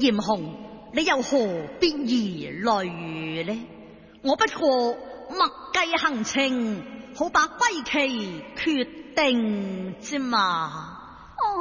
艷紅，你又何必疑慮呢？我不過默計行程，好把歸期決定啫嘛。